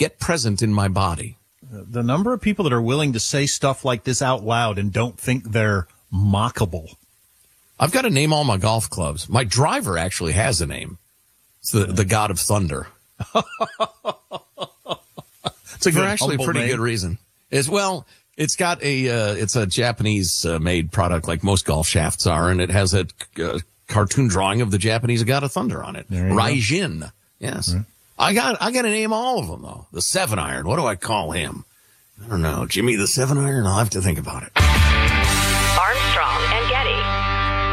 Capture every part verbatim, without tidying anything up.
get present in my body. The number of people that are willing to say stuff like this out loud and don't think they're mockable. I've got to name all my golf clubs. My driver actually has a name. It's the, the God of Thunder. It's a For good, actually a pretty name. good reason. As well, it's got a, uh, it's a Japanese uh, made product like most golf shafts are, and it has a uh, cartoon drawing of the Japanese God of Thunder on it. Raijin. Yes. Right. I got, I got to name all of them though. The seven iron. What do I call him? I don't know. Jimmy the seven iron? I'll have to think about it. Armstrong and Getty.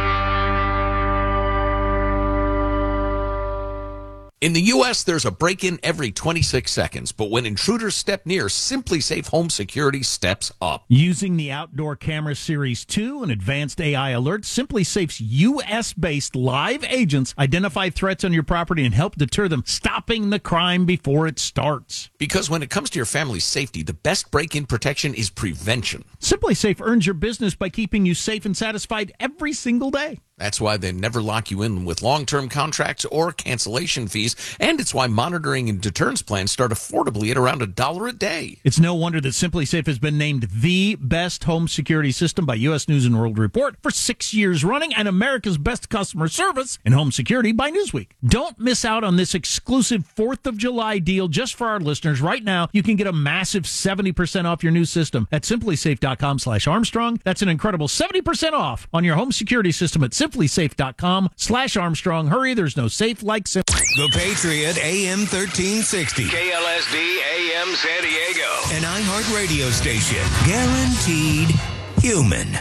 In the U S, there's a break-in every twenty-six seconds, but when intruders step near, SimpliSafe Home Security steps up. Using the Outdoor Camera Series two and advanced A I alerts, SimpliSafe's U S-based live agents identify threats on your property and help deter them, stopping the crime before it starts. Because when it comes to your family's safety, the best break-in protection is prevention. SimpliSafe earns your business by keeping you safe and satisfied every single day. That's why they never lock you in with long-term contracts or cancellation fees, and it's why monitoring and deterrence plans start affordably at around a dollar a day. It's no wonder that SimpliSafe has been named the best home security system by U S News and World Report for six years running and America's best customer service in home security by Newsweek. Don't miss out on this exclusive fourth of July deal just for our listeners. Right now, you can get a massive seventy percent off your new system at simplisafe.com slash Armstrong. That's an incredible seventy percent off on your home security system at simplisafe.com slash Armstrong. Hurry, there's no safe like Simply. The Patriot A M thirteen sixty. K L S D A M San Diego. An iHeart radio station. Guaranteed human.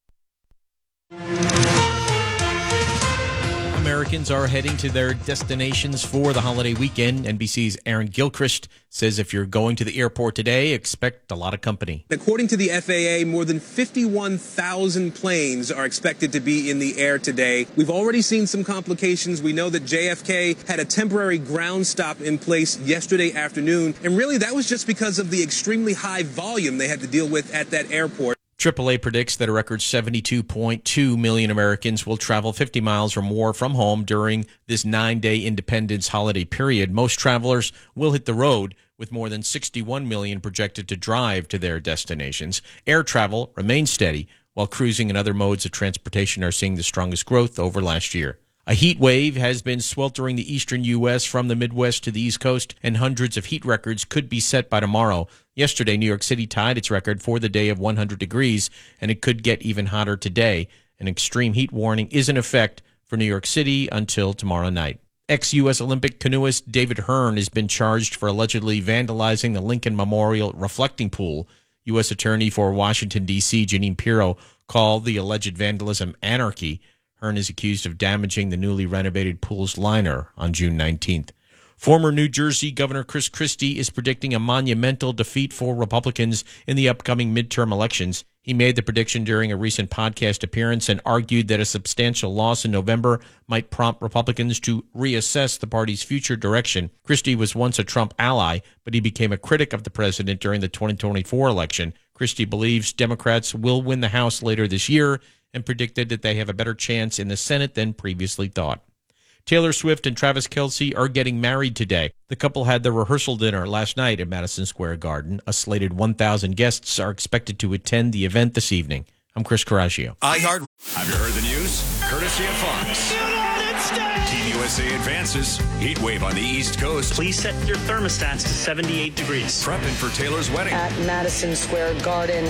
Americans are heading to their destinations for the holiday weekend. N B C's Aaron Gilchrist says if you're going to the airport today, expect a lot of company. According to the F A A, more than fifty-one thousand planes are expected to be in the air today. We've already seen some complications. We know that J F K had a temporary ground stop in place yesterday afternoon, and really that was just because of the extremely high volume they had to deal with at that airport. triple A predicts that a record seventy-two point two million Americans will travel fifty miles or more from home during this nine-day Independence holiday period. Most travelers will hit the road, with more than sixty-one million projected to drive to their destinations. Air travel remains steady, while cruising and other modes of transportation are seeing the strongest growth over last year. A heat wave has been sweltering the eastern U S from the Midwest to the East Coast, and hundreds of heat records could be set by tomorrow. Yesterday, New York City tied its record for the day of one hundred degrees, and it could get even hotter today. An extreme heat warning is in effect for New York City until tomorrow night. Ex-U S Olympic canoeist David Hearn has been charged for allegedly vandalizing the Lincoln Memorial reflecting pool. U S Attorney for Washington, D C Jeanine Pirro called the alleged vandalism anarchy. Hearn is accused of damaging the newly renovated pool's liner on June nineteenth. Former New Jersey Governor Chris Christie is predicting a monumental defeat for Republicans in the upcoming midterm elections. He made the prediction during a recent podcast appearance and argued that a substantial loss in November might prompt Republicans to reassess the party's future direction. Christie was once a Trump ally, but he became a critic of the president during the twenty twenty-four election. Christie believes Democrats will win the House later this year and predicted that they have a better chance in the Senate than previously thought. Taylor Swift and Travis Kelce are getting married today. The couple had their rehearsal dinner last night at Madison Square Garden. A slated one thousand guests are expected to attend the event this evening. I'm Chris Coraggio. iHeart. Have you heard the news? Courtesy of Fox. Team U S A advances. Heat wave on the East Coast. Please set your thermostats to seventy-eight degrees. Prepping for Taylor's wedding. At Madison Square Garden.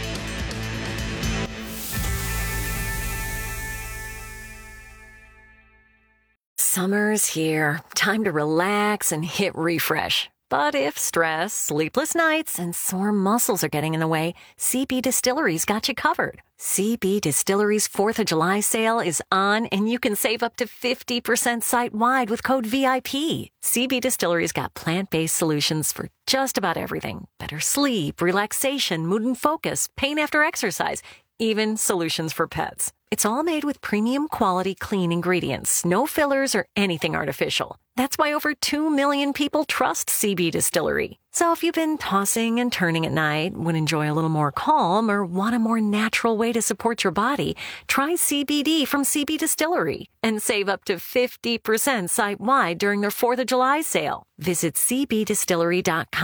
Summer's here. Time to relax and hit refresh. But if stress, sleepless nights, and sore muscles are getting in the way, C B Distillery's got you covered. C B Distillery's fourth of July sale is on, and you can save up to fifty percent site-wide with code V I P. C B Distillery's got plant-based solutions for just about everything. Better sleep, relaxation, mood and focus, pain after exercise, even solutions for pets. It's all made with premium quality clean ingredients, no fillers or anything artificial. That's why over two million people trust C B Distillery. So if you've been tossing and turning at night, would enjoy a little more calm, or want a more natural way to support your body, try C B D from C B Distillery and save up to fifty percent site-wide during their fourth of July sale. Visit c b distillery dot com.